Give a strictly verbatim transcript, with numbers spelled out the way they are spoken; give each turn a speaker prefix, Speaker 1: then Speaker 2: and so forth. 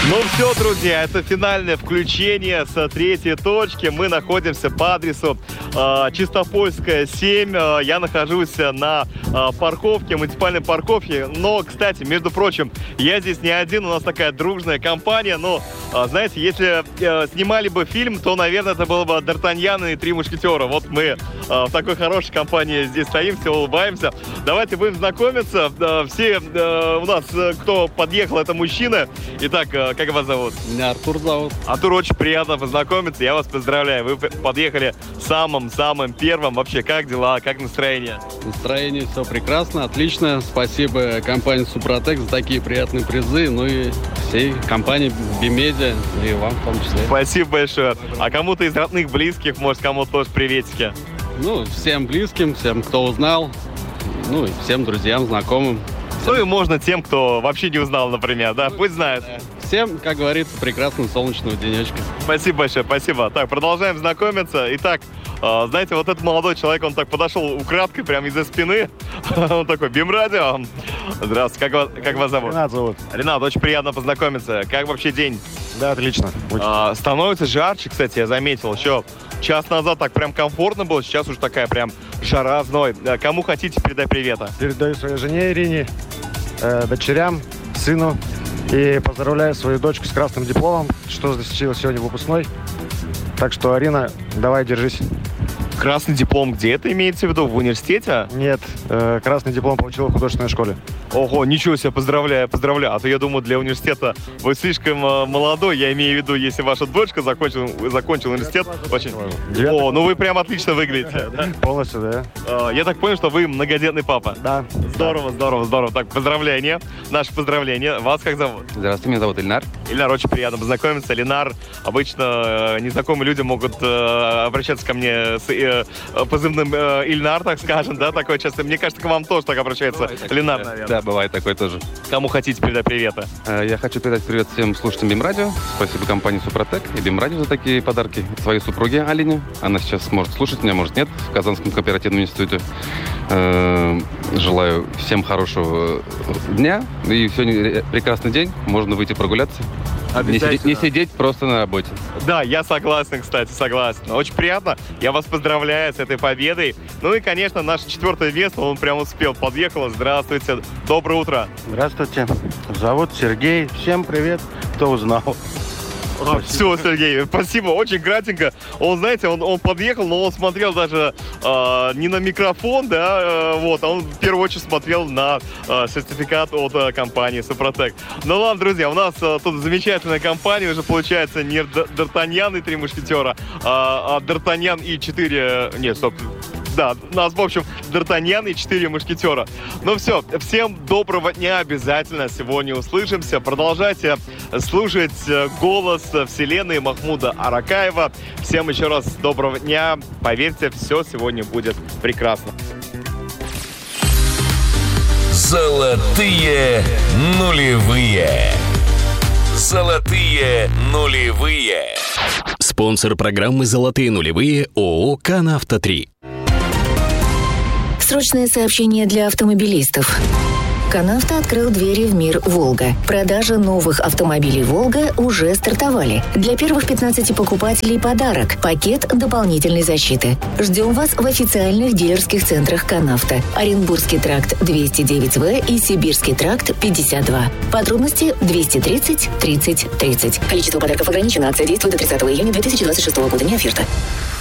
Speaker 1: Ну все, друзья, это финальное включение с третьей точки. Мы находимся по адресу э, Чистопольская, семь. Э, я нахожусь на э, парковке, муниципальной парковке. Но, кстати, между прочим, я здесь не один, у нас такая дружная компания. Но, э, знаете, если э, снимали бы фильм, то, наверное, это было бы Д'Артаньян и Три мушкетера. Вот мы э, в такой хорошей компании здесь стоим, все улыбаемся. Давайте будем знакомиться. Э, все э, у нас, э, кто подъехал, это мужчины. Итак, э, как вас зовут?
Speaker 2: Меня Артур зовут.
Speaker 1: Артур, очень приятно познакомиться. Я вас поздравляю. Вы подъехали самым-самым первым. Вообще, как дела? Как настроение?
Speaker 2: Настроение все прекрасно, отлично. Спасибо компании Супротек за такие приятные призы. Ну и всей компании Бимедиа, и вам в том числе.
Speaker 1: Спасибо большое. А кому-то из родных, близких, может, кому-то тоже приветики?
Speaker 2: Ну, всем близким, всем, кто узнал. Ну и всем друзьям, знакомым.
Speaker 1: Ну и можно тем, кто вообще не узнал, например, да? Пусть знает.
Speaker 2: Всем, как говорится, прекрасного солнечного денечка.
Speaker 1: Спасибо большое, спасибо. Так, продолжаем знакомиться. Итак, э, знаете, вот этот молодой человек, он так подошел украдкой, прямо из-за спины. Он такой: Бимрадио. Здравствуйте, как вас, как вас зовут?
Speaker 3: Ренат зовут.
Speaker 1: Ренат, очень приятно познакомиться. Как вообще день?
Speaker 3: Да, отлично.
Speaker 1: А, становится жарче, кстати, я заметил. Еще час назад так прям комфортно было, сейчас уже такая прям жара, зной. Кому хотите, передай привета.
Speaker 3: Передаю своей жене Ирине, э, дочерям, сыну. И поздравляю свою дочку с красным дипломом, что случилось сегодня выпускной. Так что, Арина, давай, держись.
Speaker 1: Красный диплом где это имеется в виду? В университете?
Speaker 3: Нет, э, красный диплом получила в художественной школе.
Speaker 1: Ого, ничего себе, поздравляю, поздравляю. А то я думаю, для университета вы слишком э, молодой. Я имею в виду, если ваша дочка закончила, закончила университет. Очень... О, ну вы прям отлично выглядите. Да?
Speaker 3: Полностью, да.
Speaker 1: Э, я так понял, что вы многодетный папа.
Speaker 3: Да.
Speaker 1: Здорово, здорово, здорово. Так, поздравления. Наше поздравление. Вас как зовут?
Speaker 4: Здравствуйте, меня зовут Ильнар.
Speaker 1: Ильнар, очень приятно познакомиться. Ильнар, обычно э, незнакомые люди могут э, обращаться ко мне с э, позывным э, Ильнар, так скажем, да, такое часто. Мне кажется, к вам тоже так обращается Ильнар, наверное.
Speaker 4: Да, бывает такое тоже.
Speaker 1: Кому хотите передать привета?
Speaker 4: Я хочу передать привет всем слушателям Бимрадио. Спасибо компании Супротек и Бимрадио за такие подарки. Своей супруге Алине. Она сейчас может слушать меня, может нет, в Казанском кооперативном институте. Желаю всем хорошего дня. И сегодня прекрасный день. Можно выйти прогуляться. Не сидеть, не сидеть просто на работе.
Speaker 1: Да, я согласен, кстати, согласен. Очень приятно. Я вас поздравляю с этой победой. Ну и, конечно, наше четвертое место, он прям успел, подъехал. Здравствуйте. Доброе утро.
Speaker 5: Здравствуйте. Зовут Сергей. Всем привет, кто узнал.
Speaker 1: А, все, Сергей, спасибо, очень кратенько. Он, знаете, он, он подъехал, но он смотрел даже э, не на микрофон, да, э, вот, а он в первую очередь смотрел на э, сертификат от э, компании Супротек. Ну ладно, друзья, у нас э, тут замечательная компания, уже получается не Д'Артаньян и Три мушкетера, а, а Д'Артаньян и четыре, нет, стоп, да, у нас, в общем, Д'Артаньян и четыре мушкетера. Ну все, всем доброго дня, обязательно сегодня услышимся. Продолжайте слушать голос вселенной Махмуда Аракаева. Всем еще раз доброго дня. Поверьте, все сегодня будет прекрасно.
Speaker 6: Золотые нулевые. Золотые нулевые.
Speaker 7: Спонсор программы «Золотые нулевые» ООО «Канавто три».
Speaker 8: Срочное сообщение для автомобилистов. Канавто открыл двери в мир «Волга». Продажа новых автомобилей «Волга» уже стартовали. Для первых пятнадцати покупателей подарок – пакет дополнительной защиты. Ждем вас в официальных дилерских центрах «Канавто». Оренбургский тракт двести девять вэ и Сибирский тракт пятьдесят два. Подробности двести тридцать тридцать тридцать. Количество подарков ограничено. Акция действует до тридцатого июня две тысячи двадцать шестого года. Не оферта.